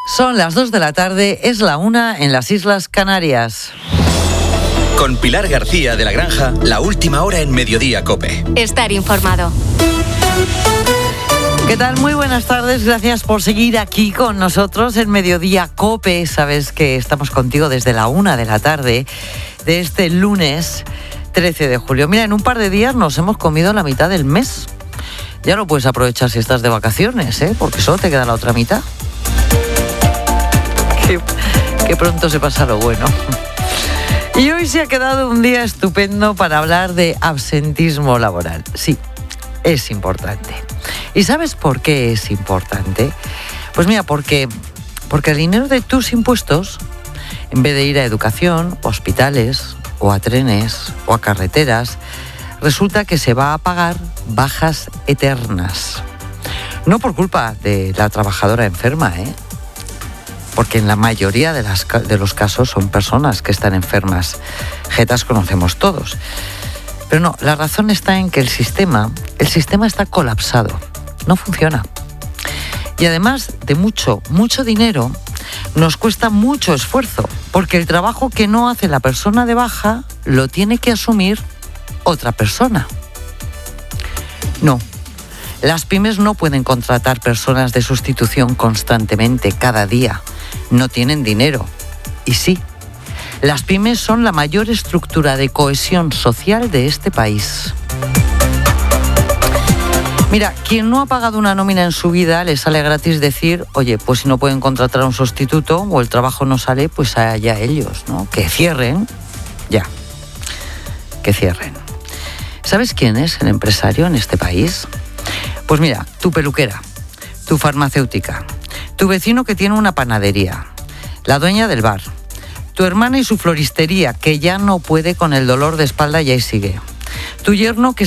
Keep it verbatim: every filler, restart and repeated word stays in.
Son las dos de la tarde, es la una en las Islas Canarias. Con Pilar García de la Granja, la última hora en Mediodía COPE. Estar informado. ¿Qué tal? Muy buenas tardes, gracias por seguir aquí con nosotros en Mediodía COPE. Sabes que estamos contigo desde la una de la tarde de este lunes trece de julio. Mira, en un par de días nos hemos comido la mitad del mes. Ya lo puedes aprovechar si estás de vacaciones, ¿eh? Porque solo te queda la otra mitad. Qué, qué pronto se pasa lo bueno. Y hoy se ha quedado un día estupendo para hablar de absentismo laboral. Sí, es importante. ¿Y sabes por qué es importante? Pues mira, porque, porque el dinero de tus impuestos, en vez de ir a educación, hospitales, o a trenes, o a carreteras, resulta que se va a pagar bajas eternas. No por culpa de la trabajadora enferma, ¿eh? Porque en la mayoría de, las, de los casos son personas que están enfermas. Jetas conocemos todos. Pero no, la razón está en que el sistema, el sistema está colapsado. No funciona. Y además de mucho, mucho dinero, nos cuesta mucho esfuerzo. Porque el trabajo que no hace la persona de baja lo tiene que asumir otra persona. No. Las pymes no pueden contratar personas de sustitución constantemente, cada día. No tienen dinero. Y sí, las pymes son la mayor estructura de cohesión social de este país. Mira, quien no ha pagado una nómina en su vida le sale gratis decir, oye, pues si no pueden contratar a un sustituto o el trabajo no sale, pues allá ellos, ¿no? Que cierren, ya, que cierren. ¿Sabes quién es el empresario en este país? Pues mira, tu peluquera, tu farmacéutica, tu vecino que tiene una panadería, la dueña del bar, tu hermana y su floristería, que ya no puede con el dolor de espalda y ahí sigue, tu yerno que